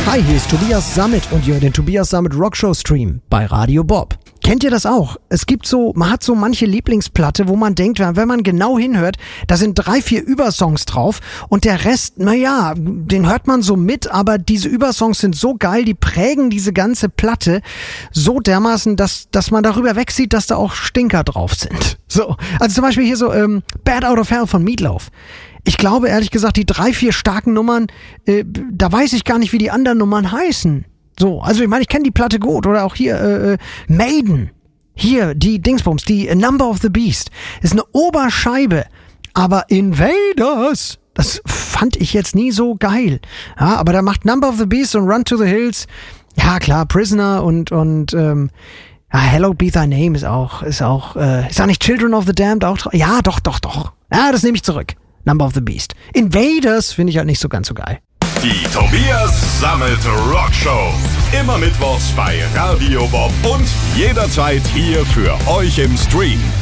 Hi, hier ist Tobias Sammet und ihr hört den Tobias Sammet Rockshow Stream bei Radio Bob. Kennt ihr das auch? Man hat so manche Lieblingsplatte, wo man denkt, wenn man genau hinhört, da sind 3, 4 Übersongs drauf und der Rest, naja, den hört man so mit, aber diese Übersongs sind so geil, die prägen diese ganze Platte so dermaßen, dass man darüber wegsieht, dass da auch Stinker drauf sind. So, also zum Beispiel hier so Bad Out of Hell von Meatloaf. Ich glaube, ehrlich gesagt, die 3, 4 starken Nummern, da weiß ich gar nicht, wie die anderen Nummern heißen. So, also ich meine, ich kenne die Platte gut. Oder auch hier, Maiden. Hier, die Dingsbums, die Number of the Beast. Ist eine Oberscheibe. Aber Invaders, das fand ich jetzt nie so geil. Ja, aber da macht Number of the Beast und Run to the Hills. Ja, klar, Prisoner und Hallowed Be Thy Name ist auch nicht Children of the Damned auch drauf? Ja, doch. Ja, das nehme ich zurück. Number of the Beast. Invaders finde ich halt nicht so ganz so geil. Die Tobias Sammet Rockshow. Immer mittwochs bei Radio Bob und jederzeit hier für euch im Stream.